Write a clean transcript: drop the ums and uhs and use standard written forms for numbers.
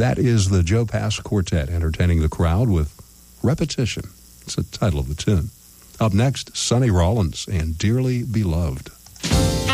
That is the Joe Pass Quartet entertaining the crowd with Repetition. It's the title of the tune. Up next, Sonny Rollins and Dearly Beloved.